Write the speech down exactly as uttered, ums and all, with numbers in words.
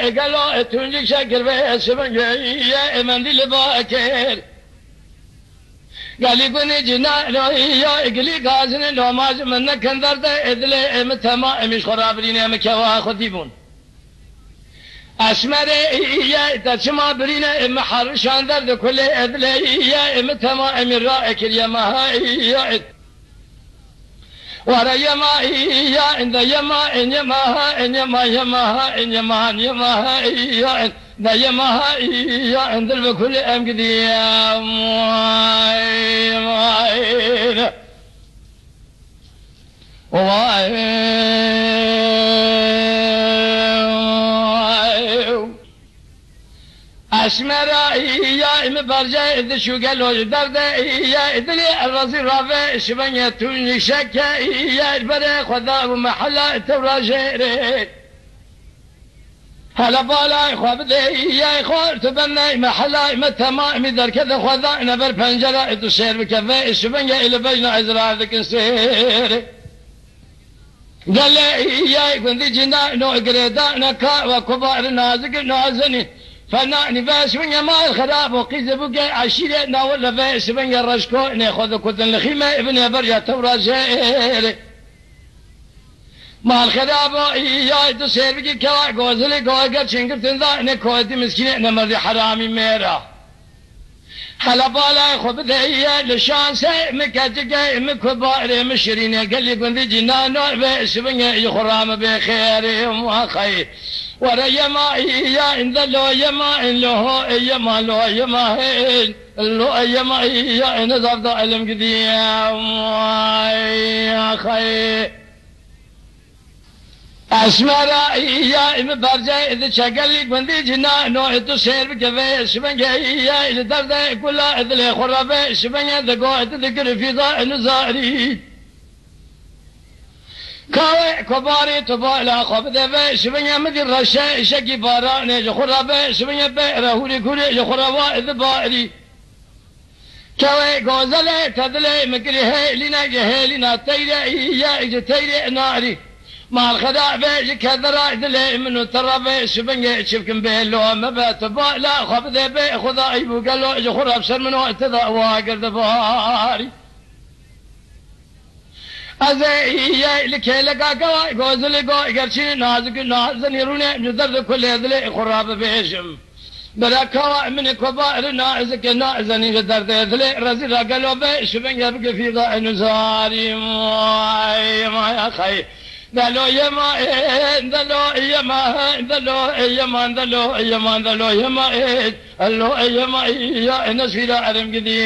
قالوا تونجك شكر بس يا منديل باكر قال لي قولي جنا يا قلي قازن لو ما من كندر ده ادلي متما مش خرابرين مكوا خديبون اسمر يا تسمع برينا محر شاندر ده كل ادلي يا متما من رائك يا ما يا ورا يما يا عند يما ان يما ان يما يما ان يما يما يا دا يما يا عند الكل ام قدي يا ماي ماي واي اسمر يا ام برجه اذ شو قالوا درد يا ادلي الرزي رافع شبنيه توني شك يا البري خذا محل تراجري هلا بالا خواب يا خور تبني محل متى ما مدر كذا خذا نبر بنجره تسير بكفاء شبنيه الى بين ازرار ذك سير قال لي يا كنت جنا نو قريدا نكا وكبار نازك نازني فنعني باس من يمال خراب وقيز بقى عشيرة ناول باس من يرشكو ناخذ كتن الخيمة ابن برجة تورا زير مال خراب يا تسير بقى كوا غوزلي غوغر شنكر تندا نكوتي مسكين نمر حرامي ميرا حلا بالا خبذ هي لشان سي مكاتك مكبار مشرين قال لي كنت جنان باس من يخرام بخير وخير ورا يما يا عند لو يما له يما لو يما لو يما يا نزف ذا علم قدي يا خي اسمر يا ام برجه اذا شغل لي بندي جنا نو تسير بكفي شبن يا اذا درد كل اذل خرب شبن ذقو تذكر في ذا نزاري كاوي كباري تبالا خبذ بي شبنيا مدي الرشاء شكي باراني جخرابي شبنيا بئره هولي كولي جخرابا إذ باري كاوي غوزلي تدلي مكري هيلينا جهيلينا تيري إيا إجي تيري ناري مع الخداع بيجي كذرا إذلي منو ترابي شبنيا شبكن بيلو مبات بالا خبذ بي خذا ايبو قالو جخراب سر منو اتذا واقر دباري ازاي لك لك قوا غوزلي قوا قرشي نازك نازني روني نزرد كل هذلي خراب بيشم بركوا من كبار نازك نازني درد هذلي رزي قالوا بيش بن يبقى في ضاء نزاري ماي ما يا خي دلو يما دلو يما دلو يما دلو يما دلو يما دلو يما يا نسيلا ارم قديم